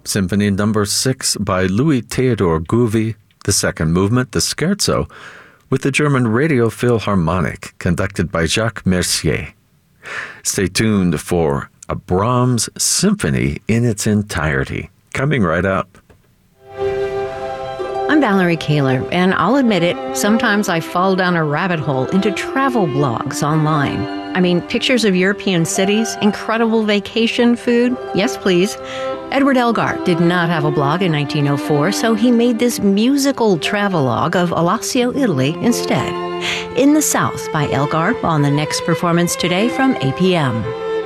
Symphony Number 6 by Louis Theodor Gouvi, the second movement, the Scherzo, with the German Radio Philharmonic, conducted by Jacques Mercier. Stay tuned for a Brahms symphony in its entirety, coming right up. I'm Valerie Kaler, and I'll admit it, sometimes I fall down a rabbit hole into travel blogs online. I mean, pictures of European cities, incredible vacation food, yes please. Edward Elgar did not have a blog in 1904, so he made this musical travelogue of Alassio, Italy instead. In the South by Elgar on the next performance today from APM.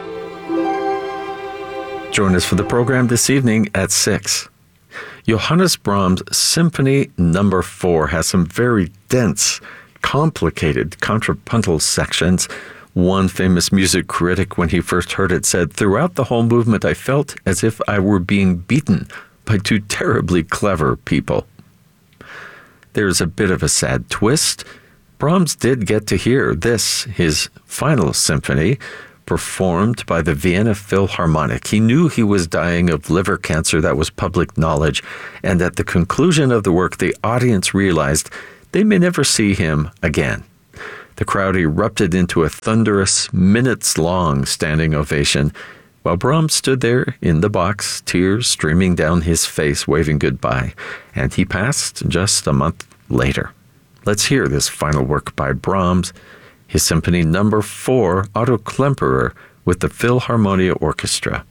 Join us for the program this evening at 6. Johannes Brahms' Symphony Number 4 has some very dense, complicated contrapuntal sections. One famous music critic, when he first heard it, said, "Throughout the whole movement, I felt as if I were being beaten by two terribly clever people." There's a bit of a sad twist. Brahms did get to hear this, his final symphony, performed by the Vienna Philharmonic. He knew he was dying of liver cancer, that was public knowledge, and at the conclusion of the work, the audience realized they may never see him again. The crowd erupted into a thunderous, minutes-long standing ovation, while Brahms stood there in the box, tears streaming down his face, waving goodbye, and he passed just a month later. Let's hear this final work by Brahms, his Symphony Number 4, Otto Klemperer, with the Philharmonia Orchestra.